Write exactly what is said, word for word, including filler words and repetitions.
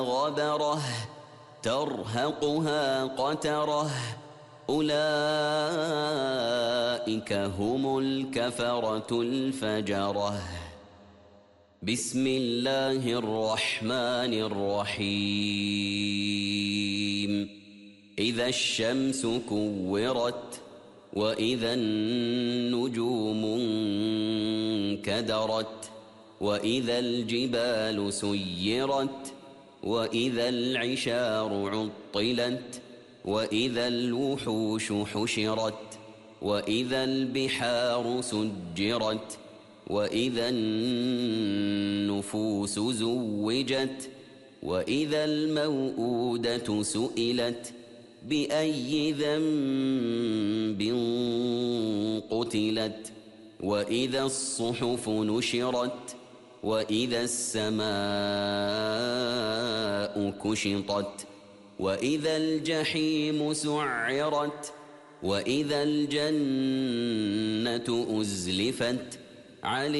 غبرة ترهقها قترة أولئك هم الكفرة الفجرة. بسم الله الرحمن الرحيم. إذا الشمس كورت وإذا النجوم انكدرت وإذا الجبال سيرت وإذا العشار عطلت وإذا الوحوش حشرت وإذا البحار سجرت وإذا النفوس زوجت وإذا الموءودة سئلت بأي ذنب قتلت وإذا الصحف نشرت وإذا السماء كشطت وإذا الجحيم سعرت وإذا الجنة أزلفت.